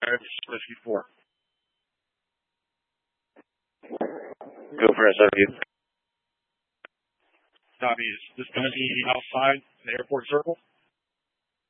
Whiskey 4. Go for SRU. Copy. Is this going to be outside the airport circle?